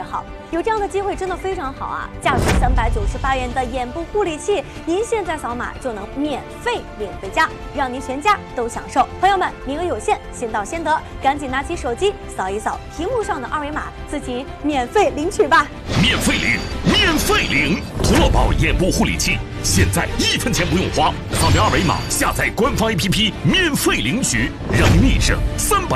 好。有这样的机会真的非常好啊！价值398元的眼部护理器，您现在扫码就能免费领回家，让您全家都享受。朋友们，名额有限，先到先得，赶紧拿起手机扫一扫屏幕上的二维码，自行免费领取吧！ 免费领，免费领！童乐宝眼部护理器，现在1分钱不用花，扫描二维码下载官方 APP， 免费领取，让您立省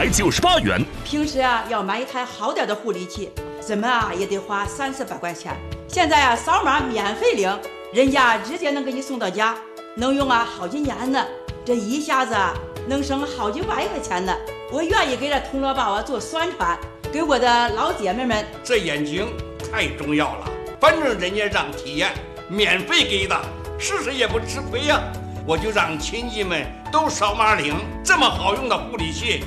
398元。 平时要买一台好点的护理器，怎么也得花30-40块钱。现在扫码免费领，人家直接能给你送到家，能用好几年呢。这一下子能省好几万块钱呢。我愿意给这童乐宝做宣传，给我的老姐妹们。 这眼睛太重要了，反正人家让体验，免费给的，试试也不吃亏呀。我就让亲戚们都扫码领，这么好用的护理器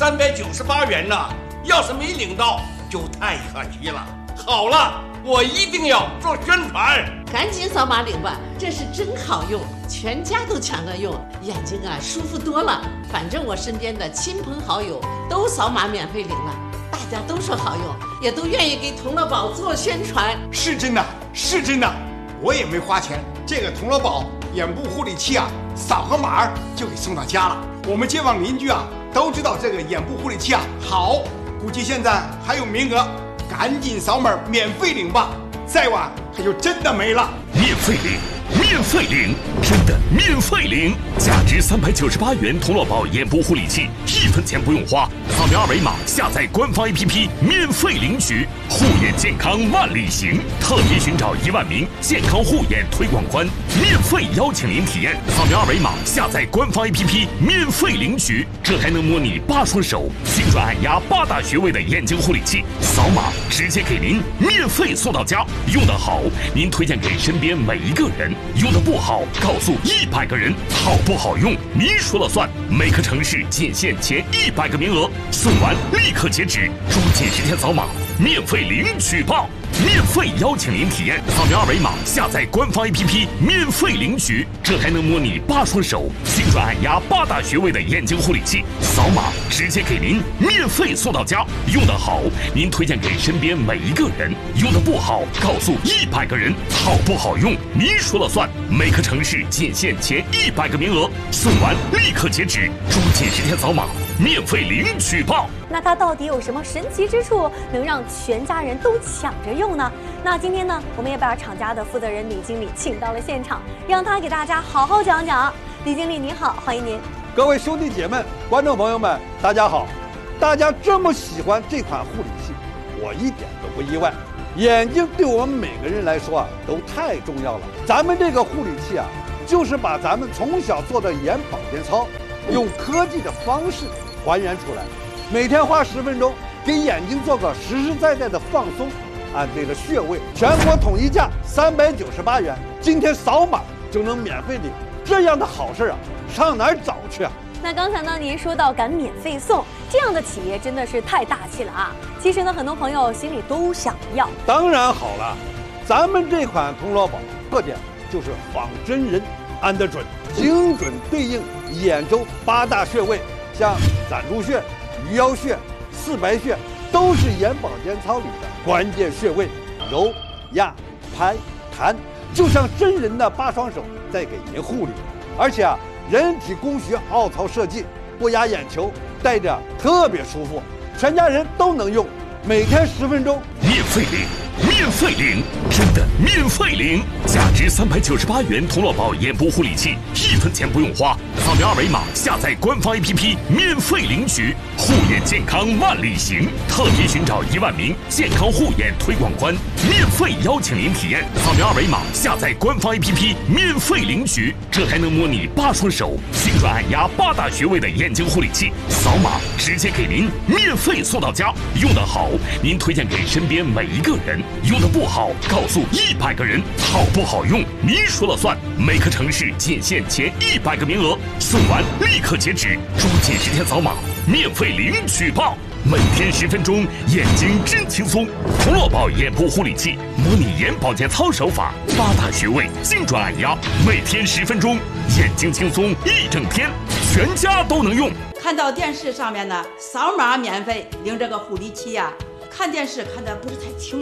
，398元呢，要是没领到就太可惜了。好了，我一定要做宣传， 赶紧扫码领吧，这是真好用，全家都抢着用，眼睛舒服多了。反正我身边的亲朋好友都扫码免费领了，大家都说好用，也都愿意给童乐宝做宣传。 是真的，是真的，我也没花钱，这个童乐宝眼部护理器扫个码就给送到家了。我们街坊邻居都知道这个眼部护理器好，估计现在还有名额，赶紧扫码免费领吧，再晚它就真的没了。 免费领，免费领，真的免费领！价值398元童乐宝眼部护理器，1分钱不用花，扫描二维码下载官方 APP， 免费领取。护眼健康万里行，特别寻找1万名健康护眼推广官，免费邀请您体验。扫描二维码下载官方 APP， 免费领取。这还能模拟8双手、精准按压8大穴位的眼睛护理器，扫码直接给您免费送到家。用得好，您推荐给身边每一个人；用得不好，告诉100个人。好不好用，您说了算。每个城市仅限前100个名额，送完立刻截止，抓紧时间扫码，免费领取吧！免费邀请您体验，扫描二维码下载官方 APP， 免费领取。这还能模拟8双手、精准按压8大穴位的眼睛护理器，扫码直接给您免费送到家。用得好，您推荐给身边每一个人；用得不好，告诉100个人。好不好用，您说了算。每个城市仅限前100个名额，送完立刻截止，抓紧时间扫码，免费领取吧！ 那它到底有什么神奇之处，能让全家人都抢着用呢？那今天呢，我们也把厂家的负责人李经理请到了现场，让他给大家好好讲讲。李经理您好，欢迎您。 各位兄弟姐妹、观众朋友们，大家好！大家这么喜欢这款护理器，我一点都不意外。眼睛对我们每个人来说都太重要了。咱们这个护理器就是把咱们从小做的眼保健操，用科技的方式还原出来。每天花10分钟，给眼睛做个实实在在的放松，按对了穴位，全国统一价398元，今天扫码就能免费领，这样的好事上哪儿找去那刚才呢，您说到敢免费送，这样的企业真的是太大气了其实呢，很多朋友心里都想要。 当然好了，咱们这款童乐宝特点就是仿真人，按得准，精准对应眼周8大穴位，像攒珠穴、鱼腰穴、四白穴，都是眼保健操里的关键穴位，揉、压、拍、弹，就像真人的8双手在给您护理。而且人体工学凹槽设计，不压眼球，戴着特别舒服，全家人都能用。每天10分钟， 免费领，免费领，真的免费领！价值398元童乐宝眼部护理器，1分钱不用花，扫描二维码下载官方 APP， 免费领取。护眼健康万里行，特别寻找1万名健康护眼推广官，免费邀请您体验。扫描二维码下载官方 APP， 免费领取。这还能模拟8双手、精准按压8大穴位的眼睛护理器，扫码直接给您免费送到家。用得好，您推荐给身边每一个人；用得不好，告诉100个人。好不好用，您说了算。每个城市仅限前100个名额，送完立刻截止，抓紧时间扫码，免费领取吧！每天10分钟，眼睛真轻松。童乐宝眼部护理器，模拟眼保健操手法，8大穴位精准按压，每天10分钟，眼睛轻松1整天，全家都能用。 看到电视上面呢，扫码免费领这个护理器看电视看得不是太清楚。